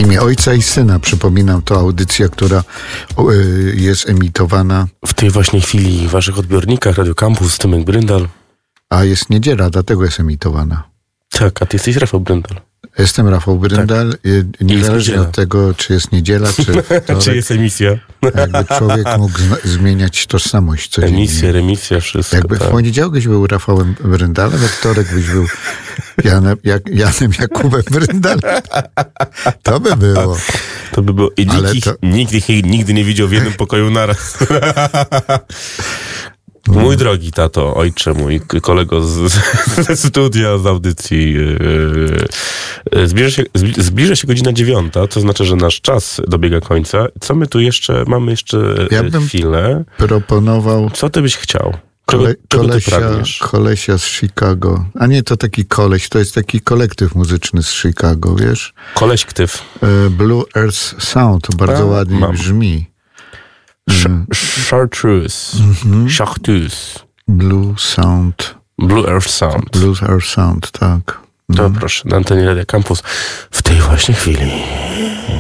imię Ojca i Syna. Przypominam, to audycja, która jest emitowana. W tej właśnie chwili w waszych odbiornikach Radio Campus, Tymek Bryndal. A jest niedziela, dlatego jest emitowana. Tak, a ty jesteś Rafał Bryndal. Jestem Rafał Bryndal. Tak. Niezależnie od tego, czy jest niedziela, czy wtorek, czy jest emisja. Jakby człowiek mógł zmieniać tożsamość codziennie. Emisja, remisja, wszystko. Jakby w poniedziałek byś był Rafałem Bryndalem, we wtorek byś był Janem Jakubem Bryndalem. To by było. To by było. I nikt ich nigdy nie widział w jednym pokoju naraz. Mój drogi tato, ojcze, mój kolego ze studia, z audycji, zbliża się godzina 9, to znaczy, że nasz czas dobiega końca. Co my tu jeszcze, mamy jeszcze chwilę. Proponował... Co ty byś chciał? Kolesia z Chicago. A nie, to taki koleś, to jest taki kolektyw muzyczny z Chicago, wiesz? Koleśktyw. Blue Earth Sound, to bardzo ładnie brzmi. Chartreuse. Chartreuse. Blue Sound. Blue Earth Sound. Blue Earth Sound, tak. To proszę, na antenie Radio Campus w tej właśnie chwili.